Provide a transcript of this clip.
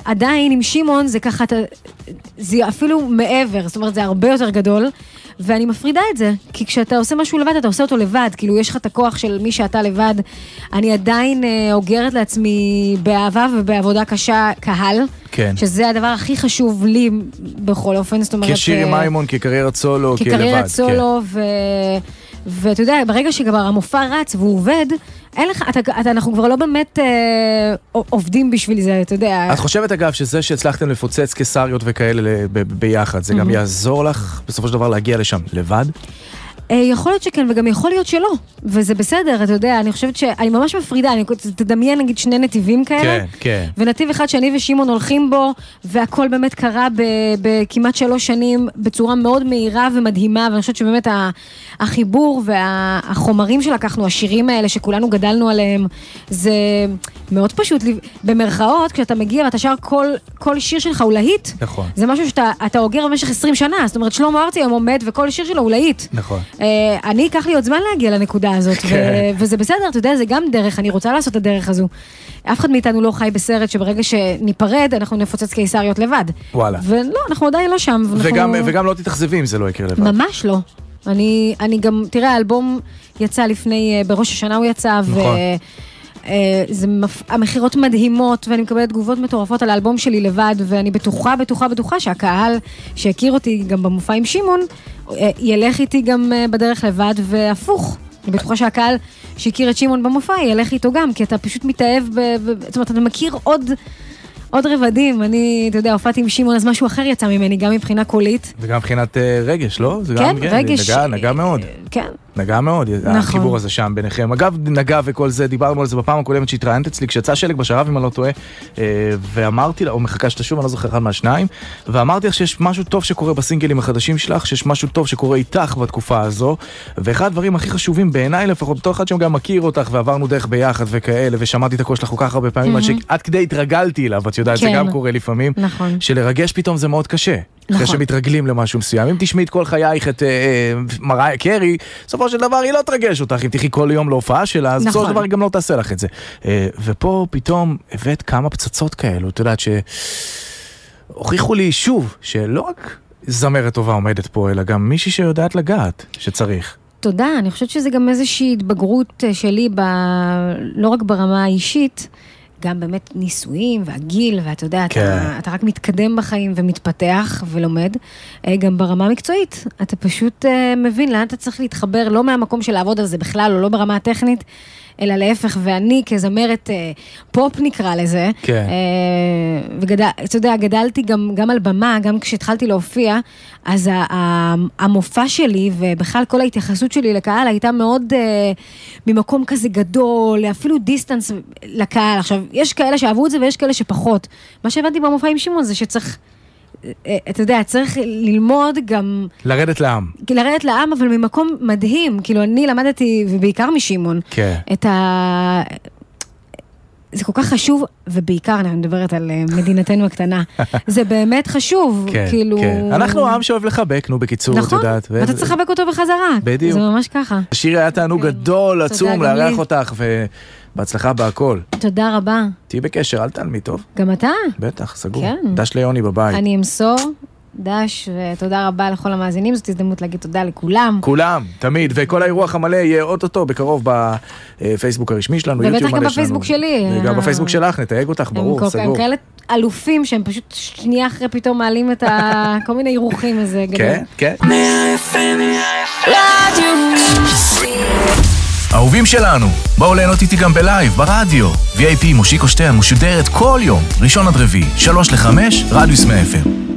עדיין עם שמעון זה ככה, זה אפילו מעבר, זאת אומרת, זה הרבה יותר גדול, ואני מפרידה את זה, כי כשאתה עושה משהו לבד, אתה עושה אותו לבד, כאילו יש לך את הכוח של מי שאתה לבד, אני עדיין אוגרת לעצמי באהבה ובעבודה קשה קהל, כן. שזה הדבר הכי חשוב לי בכל אופן, זאת אומרת... כשירי מיימון, כקריירת סולו, כלבד. כקריירת סולו, ואתה יודע, ברגע שכבר המופע רץ והוא עובד, אין לך, אנחנו כבר לא באמת עובדים בשביל זה, אתה יודע. את חושבת אגב שזה שהצלחתם לפוצץ קיסריות וכאלה ביחד, זה גם יעזור לך בסופו של דבר להגיע לשם לבד? יכול להיות שכן, וגם יכול להיות שלא, וזה בסדר, אתה יודע, אני חושבת שאני ממש מפרידה, אני תדמיין נגיד שני נתיבים כאלה, כן. ונתיב אחד שאני ושמעון הולכים בו, והכל באמת קרה בכמעט 3 שנים, בצורה מאוד מהירה ומדהימה, ואני חושבת שבאמת החיבור והחומרים שלקחנו, השירים האלה שכולנו גדלנו עליהם, זה מאוד פשוט, במרכאות, כשאתה מגיע ואתה שר כל שיר שלך הוא להיט, נכון. זה משהו שאתה אוגר במשך 20 שנה, זאת אומרת, שלמה ארצי היום עומד, וכל שיר שלו הוא להיט. נכון. אני אקח לי עוד זמן להגיע לנקודה הזאת, וזה בסדר, אתה יודע, זה גם דרך, אני רוצה לעשות את הדרך הזו. אף אחד מאיתנו לא חי בסרט שברגע שניפרד, אנחנו נפוצץ קיסריות לבד. וואלה. ולא, אנחנו עדיין לא שם. וגם לא תתאכזבים, זה לא יקרה לבד. ממש לא. אני גם, תראה, האלבום יצא לפני, בראש השנה הוא יצא, המחירות מדהימות, ואני מקבלת תגובות מטורפות על האלבום שלי לבד, ואני בטוחה שהקהל שהכיר אותי גם במופע עם שמעון, ילך איתי גם בדרך לבד, והפוך. אני בטוחה שהקהל שהכיר את שמעון במופע, ילך איתו גם, כי אתה פשוט מתאהב, זאת אומרת, אתה מכיר עוד רבדים, אתה יודע, הופעתי עם שמעון, אז משהו אחר יצא ממני, גם מבחינה קולית. וגם מבחינת רגש, לא? כן, רגש. נגע מאוד. כן. נגע מאוד, החיבור הזה שם ביניכם. אגב, נגע וכל זה, דיברנו על זה בפעם הקודמת שהתראיינת אצלי, כשיצא שלג בשרב, אם אני לא טועה, ואמרתי לה, או מחכה שאתה שוב, אני לא זוכר אחד מהשניים, ואמרתי לך שיש משהו טוב שקורה בסינגלים החדשים שלך, שיש משהו טוב שקורה איתך בתקופה הזו, ואחד הדברים הכי חשובים בעיניי, לפחות בתור אחד שגם מכיר אותך, ועברנו דרך ביחד וכאלה, ושמעתי את הקול שלך כל כך הרבה פעמים, עד כדי התרגלתי אליו, את יודעת, זה גם קורה לפעמים, שלרגש פתאום זה מאוד קשה. אחרי שמתרגלים למשהו מסוים. אם תשמעי את כל חייך את מריה קרי, בסופו של דבר היא לא תרגש אותך, אם תחי כל יום להופעה שלה, אז בסופו של דבר היא גם לא תעשה לך את זה. ופה פתאום הבאת כמה פצצות כאלו, את יודעת שהוכיחו לי שוב, שלא רק זמרת טובה עומדת פה, אלא גם מישהי שיודעת לגעת, שצריך. תודה, אני חושבת שזה גם איזושהי התבגרות שלי, לא רק ברמה האישית, גם באמת ניסויים והגיל, ואתה יודע, אתה רק מתקדם בחיים ומתפתח ולומד, גם ברמה המקצועית. אתה פשוט מבין לאן אתה צריך להתחבר, לא מהמקום של לעבוד על זה בכלל, או לא ברמה הטכנית, אלא להפך, ואני כזמרת פופ נקרא לזה, אתה יודע, גדלתי גם על במה, גם כשהתחלתי להופיע, אז המופע שלי, ובכלל כל ההתייחסות שלי לקהל, הייתה מאוד ממקום כזה גדול, אפילו דיסטנס לקהל. עכשיו, יש כאלה שאהבו את זה, ויש כאלה שפחות. מה שהבנתי במופע עם שמעון זה שצריך, אתה יודע, צריך ללמוד גם... לרדת לעם. לרדת לעם, אבל ממקום מדהים. כאילו, אני למדתי, ובעיקר משמעון, את זה כל כך חשוב, ובעיקר אני מדברת על מדינתנו הקטנה. זה באמת חשוב. כאילו... אנחנו עם שאוהב לחבק, נו בקיצור, את יודעת. נכון, ואתה צריך לחבק אותו בחזרה. בדיוק. זה ממש ככה. שירי, היה תענוג גדול, עצום, לארח אותך, בהצלחה בהכל. תודה רבה. תהי בקשר, אל תעלמי, טוב? גם אתה? בטח, סגור. דש ליוני בבית. אני אמסור, דש, ותודה רבה לכל המאזינים, זאת הזדמנות להגיד תודה לכולם. כולם, תמיד, וכל האירוח המלא יהיה אוטוטו בקרוב בפייסבוק הרשמי שלנו, יוטיוב מלא שלנו. ובטח גם בפייסבוק שלי. גם בפייסבוק שלך, נתייג אותך, ברור, סגור. הם כאלה אלופים שהם פשוט שנייה אחרי פתאום מעלים את כל מיני אירוחים הזה. כן, כן. אהובים שלנו, בואו ליהנות איתי גם בלייב, ברדיו. VIP מושיקו שטיין משודרת כל יום, ראשון עד רביעי, 3 ל-5, רדיוס 100 FM.